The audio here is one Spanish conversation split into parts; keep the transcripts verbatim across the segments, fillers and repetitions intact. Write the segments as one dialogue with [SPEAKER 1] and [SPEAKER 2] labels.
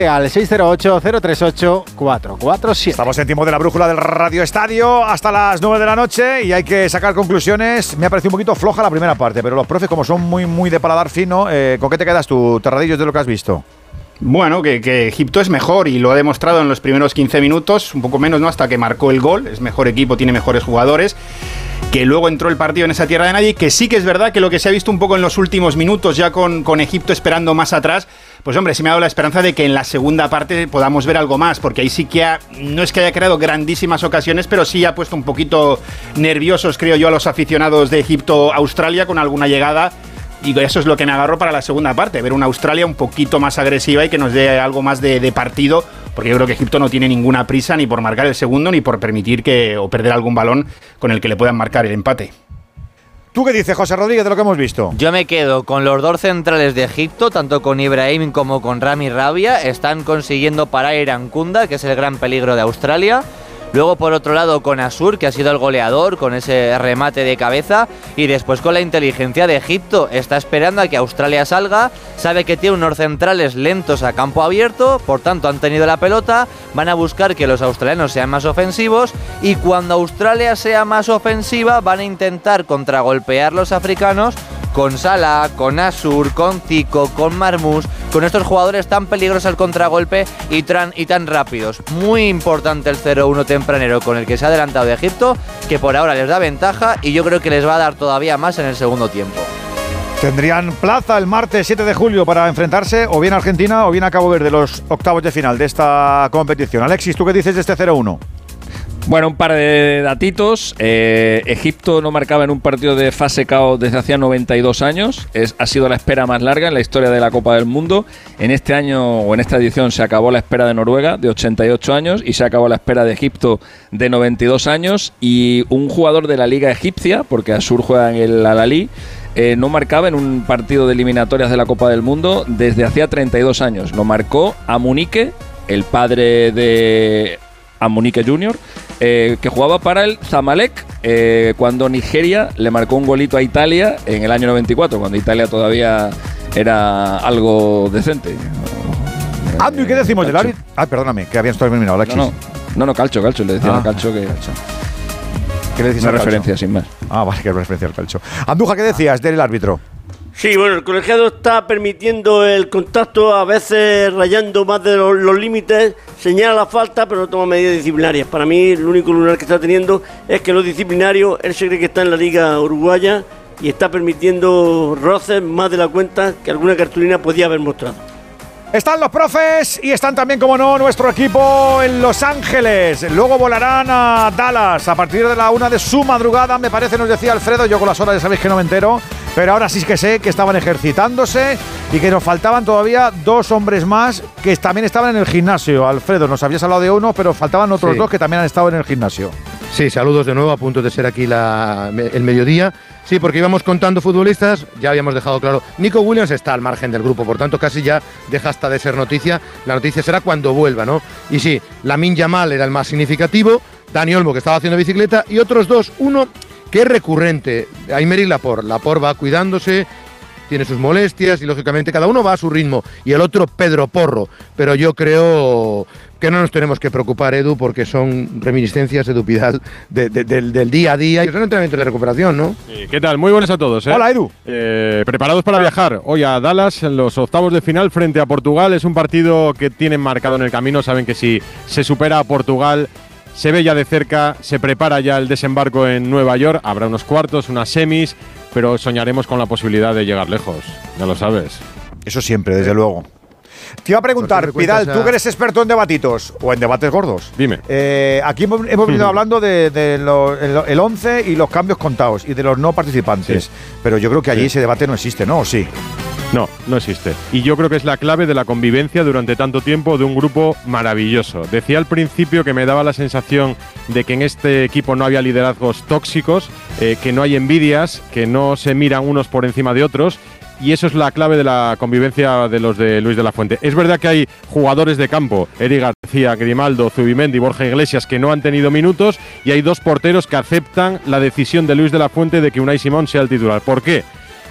[SPEAKER 1] Al seis cero ocho, cero tres ocho, cuatro cuatro siete.
[SPEAKER 2] Estamos en tiempo de la brújula del Radio Estadio hasta las nueve de la noche y hay que sacar conclusiones. Me ha parecido un poquito floja la primera parte, pero los profes, como son muy, muy de paladar fino, eh, ¿con qué te quedas tú, Terradillos, de lo que has visto?
[SPEAKER 3] Bueno, que, que Egipto es mejor y lo ha demostrado en los primeros quince minutos, un poco menos, ¿no? Hasta que marcó el gol. Es mejor equipo, tiene mejores jugadores. Que luego entró el partido en esa tierra de nadie, que sí que es verdad que lo que se ha visto un poco en los últimos minutos, ya con, con Egipto esperando más atrás, pues hombre, sí me ha dado la esperanza de que en la segunda parte podamos ver algo más, porque ahí sí que ha, no es que haya creado grandísimas ocasiones, pero sí ha puesto un poquito nerviosos, creo yo, a los aficionados de Egipto-Australia con alguna llegada. Y eso es lo que me agarró para la segunda parte, ver una Australia un poquito más agresiva y que nos dé algo más de, de partido, porque yo creo que Egipto no tiene ninguna prisa ni por marcar el segundo ni por permitir que o perder algún balón con el que le puedan marcar el empate.
[SPEAKER 2] ¿Tú qué dices, José Rodríguez, de lo que hemos visto?
[SPEAKER 4] Yo me quedo con los dos centrales de Egipto, tanto con Ibrahim como con Rami Rabia. Están consiguiendo parar a Irankunda, que es el gran peligro de Australia. Luego, por otro lado, con Asur, que ha sido el goleador, con ese remate de cabeza. Y después con la inteligencia de Egipto. Está esperando a que Australia salga. Sabe que tiene unos centrales lentos a campo abierto. Por tanto, han tenido la pelota. Van a buscar que los australianos sean más ofensivos. Y cuando Australia sea más ofensiva, van a intentar contragolpear los africanos con Salah, con Asur, con Tico, con Marmoush, con estos jugadores tan peligrosos al contragolpe y, tran, y tan rápidos. Muy importante el cero uno tempranero con el que se ha adelantado de Egipto, que por ahora les da ventaja y yo creo que les va a dar todavía más en el segundo tiempo.
[SPEAKER 2] Tendrían plaza el martes siete de julio para enfrentarse o bien a Argentina o bien a Cabo Verde, los octavos de final de esta competición. Alexis, ¿tú qué dices de este cero uno?
[SPEAKER 5] Bueno, un par de datitos. Eh, Egipto no marcaba en un partido de fase K O desde hacía noventa y dos años. Es, ha sido la espera más larga en la historia de la Copa del Mundo. En este año o en esta edición se acabó la espera de Noruega de ochenta y ocho años y se acabó la espera de Egipto de noventa y dos años. Y un jugador de la Liga Egipcia, porque Asur juega en el Al-Ahly, eh, no marcaba en un partido de eliminatorias de la Copa del Mundo desde hacía treinta y dos años. Lo marcó Amunike, el padre de Amunike junior, eh, que jugaba para el Zamalek eh, cuando Nigeria le marcó un golito a Italia en el año noventa y cuatro, cuando Italia todavía era algo decente.
[SPEAKER 2] Andu, ¿y qué decimos del árbitro? Ah, perdóname, que habían terminado, Alexis.
[SPEAKER 5] No, no, no, no Calcio, Calcio, le decían
[SPEAKER 2] ah,
[SPEAKER 5] a Calcio que...
[SPEAKER 2] Calcio. ¿Qué le decís
[SPEAKER 5] Una
[SPEAKER 2] al
[SPEAKER 5] referencia,
[SPEAKER 2] Calcio?
[SPEAKER 5] sin más.
[SPEAKER 2] Ah, vale, que referencia al Calcio. Anduja, ¿qué decías del árbitro?
[SPEAKER 6] Sí, bueno, el colegiado está permitiendo el contacto, a veces rayando más de los, los límites, señala la falta, pero no toma medidas disciplinarias. Para mí, el único lunar que está teniendo es que los disciplinarios, él se cree que está en la liga uruguaya y está permitiendo roces más de la cuenta que alguna cartulina podía haber mostrado.
[SPEAKER 2] Están los profes y están también, como no, nuestro equipo en Los Ángeles. Luego volarán a Dallas a partir de la una de su madrugada, me parece, nos decía Alfredo. Yo con las horas ya sabéis que no me entero, pero ahora sí que sé que estaban ejercitándose y que nos faltaban todavía dos hombres más que también estaban en el gimnasio. Alfredo, nos habías hablado de uno, pero faltaban otros sí. dos que también han estado en el gimnasio.
[SPEAKER 7] Sí, saludos de nuevo, a punto de ser aquí la, el mediodía. Sí, porque íbamos contando futbolistas, ya habíamos dejado claro. Nico Williams está al margen del grupo, por tanto casi ya deja hasta de ser noticia. La noticia será cuando vuelva, ¿no? Y sí, Lamine Yamal era el más significativo, Dani Olmo, que estaba haciendo bicicleta, y otros dos, uno que es recurrente, Aymeric Laporte. Laporte va cuidándose, tiene sus molestias y lógicamente cada uno va a su ritmo, y el otro Pedro Porro, pero yo creo que no nos tenemos que preocupar, Edu, porque son reminiscencias, Edu Pidal, de, de, del, del día a día, y son entrenamientos de recuperación, ¿no?
[SPEAKER 8] Sí, ¿qué tal? Muy buenas a todos, ¿eh?
[SPEAKER 2] Hola, Edu.
[SPEAKER 8] Eh, preparados para viajar hoy a Dallas en los octavos de final frente a Portugal. Es un partido que tienen marcado en el camino, saben que si se supera a Portugal se ve ya de cerca, se prepara ya el desembarco en Nueva York, habrá unos cuartos, unas semis, pero soñaremos con la posibilidad de llegar lejos, ya lo sabes.
[SPEAKER 2] Eso siempre, desde luego. Te iba a preguntar, Pidal, tú que eres experto en debatitos, o en debates gordos.
[SPEAKER 8] Dime.
[SPEAKER 2] Eh, aquí hemos, hemos venido hablando de, de lo, el, el once y los cambios contados, y de los no participantes. Sí. Pero yo creo que allí sí. ese debate no existe, ¿no? ¿O sí?
[SPEAKER 8] No, no existe. Y yo creo que es la clave de la convivencia durante tanto tiempo de un grupo maravilloso. Decía al principio que me daba la sensación de que en este equipo no había liderazgos tóxicos, eh, que no hay envidias, que no se miran unos por encima de otros. Y eso es la clave de la convivencia de los de Luis de la Fuente. Es verdad que hay jugadores de campo, Eric García, Grimaldo, Zubimendi, Borja Iglesias, que no han tenido minutos, y hay dos porteros que aceptan la decisión de Luis de la Fuente de que Unai Simón sea el titular. ¿Por qué?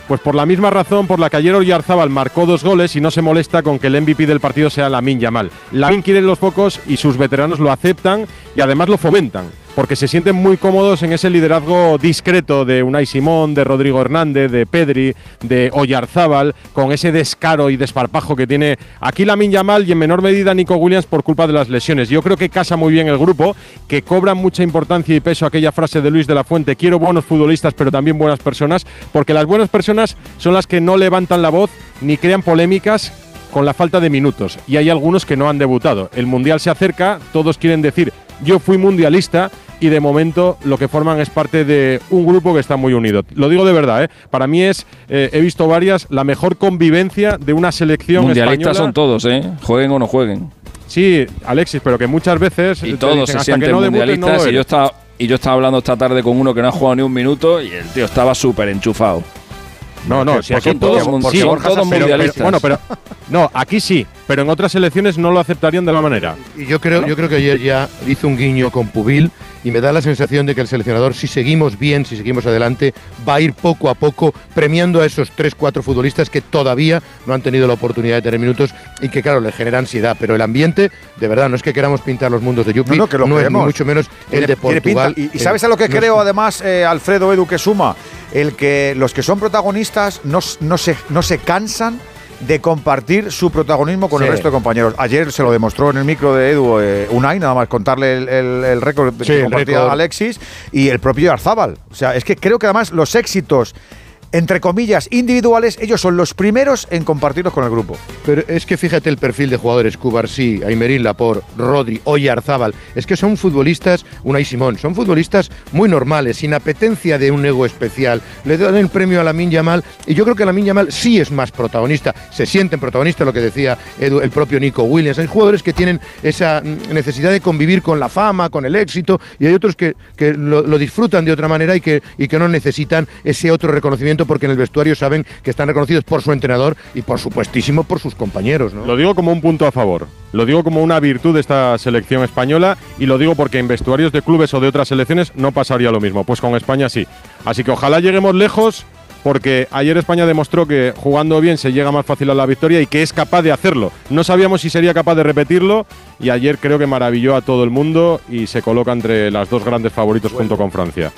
[SPEAKER 8] Pues por la misma razón por la que ayer Oyarzábal marcó dos goles y no se molesta con que el M V P del partido sea Lamine Yamal. Lamine quiere los focos y sus veteranos lo aceptan y además lo fomentan, porque se sienten muy cómodos en ese liderazgo discreto de Unai Simón, de Rodrigo Hernández, de Pedri, de Oyarzábal, con ese descaro y desparpajo que tiene aquí Lamine Yamal y en menor medida Nico Williams por culpa de las lesiones. Yo creo que casa muy bien el grupo, que cobra mucha importancia y peso aquella frase de Luis de la Fuente: quiero buenos futbolistas pero también buenas personas, porque las buenas personas son las que no levantan la voz ni crean polémicas con la falta de minutos, y hay algunos que no han debutado. El Mundial se acerca, todos quieren decir yo fui mundialista, y de momento lo que forman es parte de un grupo que está muy unido. Lo digo de verdad, ¿eh? Para mí es, eh, he visto varias, la mejor convivencia de una selección
[SPEAKER 5] mundialistas
[SPEAKER 8] española.
[SPEAKER 5] Son todos, ¿eh? Jueguen o no jueguen.
[SPEAKER 8] Sí, Alexis, pero que muchas veces
[SPEAKER 5] y todos
[SPEAKER 8] dicen,
[SPEAKER 5] se sienten
[SPEAKER 8] no
[SPEAKER 5] mundialistas,
[SPEAKER 8] debuten, no
[SPEAKER 5] y yo estaba y yo estaba hablando esta tarde con uno que no ha jugado ni un minuto y el tío estaba súper enchufado.
[SPEAKER 8] No, no, si aquí
[SPEAKER 5] son todos,
[SPEAKER 8] todos,
[SPEAKER 5] sí, son todos
[SPEAKER 8] pero,
[SPEAKER 5] mundialistas.
[SPEAKER 8] Pero, bueno, pero no, aquí sí, pero en otras selecciones no lo aceptarían de la manera.
[SPEAKER 7] Y yo creo, yo creo que ayer ya hizo un guiño con Pubil y me da la sensación de que el seleccionador, si seguimos bien, si seguimos adelante, va a ir poco a poco premiando a esos tres, cuatro futbolistas que todavía no han tenido la oportunidad de tener minutos y que, claro, le genera ansiedad. Pero el ambiente, de verdad, no es que queramos pintar los mundos de Yupi,
[SPEAKER 2] no, no, que lo
[SPEAKER 7] no es ni
[SPEAKER 2] queremos.
[SPEAKER 7] mucho menos el
[SPEAKER 2] Tiene-
[SPEAKER 7] de
[SPEAKER 2] tiene
[SPEAKER 7] Portugal.
[SPEAKER 2] pinta. Y, y ¿sabes a lo que
[SPEAKER 7] no
[SPEAKER 2] creo,
[SPEAKER 7] es-
[SPEAKER 2] además, eh, Alfredo, Edu, que suma? El que los que son protagonistas no, no, se, no se cansan de compartir su protagonismo con
[SPEAKER 7] Sí.
[SPEAKER 2] el resto de compañeros. Ayer se lo demostró en el micro de Edu eh, Unai, nada más contarle el, el, el récord
[SPEAKER 7] Sí,
[SPEAKER 2] que
[SPEAKER 7] el
[SPEAKER 2] compartía
[SPEAKER 7] récord.
[SPEAKER 2] Alexis y el propio Arzábal. O sea, es que creo que además los éxitos, entre comillas, individuales, ellos son los primeros en compartirlos con el grupo.
[SPEAKER 7] Pero es que fíjate el perfil de jugadores: Cubarsí, Aymerín Laporte, Rodri, Oyarzábal. Es que son futbolistas, Unai Simón, son futbolistas muy normales, sin apetencia de un ego especial. Le dan el premio a Lamine Yamal y yo creo que Lamine Yamal sí es más protagonista. Se sienten protagonistas, lo que decía Edu, el propio Nico Williams. Hay jugadores que tienen esa mm, necesidad de convivir con la fama, con el éxito, y hay otros que, que lo, lo disfrutan de otra manera y que, y que no necesitan ese otro reconocimiento, porque en el vestuario saben que están reconocidos por su entrenador y, por supuestísimo, por sus compañeros, ¿no?
[SPEAKER 8] Lo digo como un punto a favor, lo digo como una virtud de esta selección española, y lo digo porque en vestuarios de clubes o de otras selecciones no pasaría lo mismo, pues con España sí. Así que ojalá lleguemos lejos, porque ayer España demostró que jugando bien se llega más fácil a la victoria y que es capaz de hacerlo. No sabíamos si sería capaz de repetirlo, y ayer creo que maravilló a todo el mundo y se coloca entre las dos grandes favoritos junto con Francia.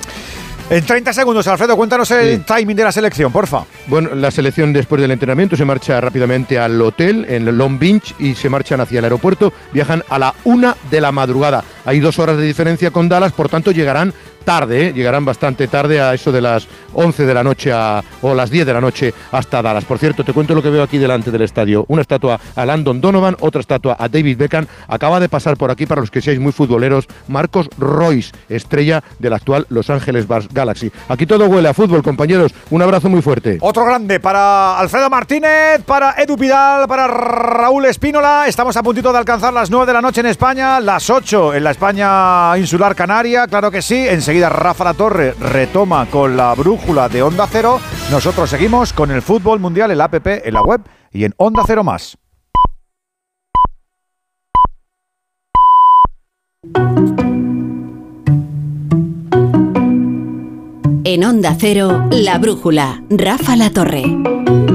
[SPEAKER 2] En treinta segundos, Alfredo, cuéntanos el timing de la selección, porfa.
[SPEAKER 7] Bueno, la selección después del entrenamiento se marcha rápidamente al hotel en Long Beach y se marchan hacia el aeropuerto. Viajan a la una de la madrugada. Hay dos horas de diferencia con Dallas, por tanto llegarán tarde, ¿eh? Llegarán bastante tarde, a eso de las once de la noche a, o las diez de la noche hasta Dallas. Por cierto, te cuento lo que veo aquí delante del estadio. Una estatua a Landon Donovan, otra estatua a David Beckham. Acaba de pasar por aquí, para los que seáis muy futboleros, Marcos Royce, estrella del actual Los Ángeles Galaxy. Aquí todo huele a fútbol, compañeros. Un abrazo muy fuerte.
[SPEAKER 2] Otro grande para Alfredo Martínez, para Edu Pidal, para Raúl Espínola. Estamos a puntito de alcanzar las nueve de la noche en España, las ocho en la España insular canaria, claro que sí. Enseguida Rafa La Torre retoma con la brújula de Onda Cero. Nosotros seguimos con el fútbol mundial en la app, en la web y en Onda Cero Más.
[SPEAKER 9] En Onda Cero, La Brújula, Rafa La Torre.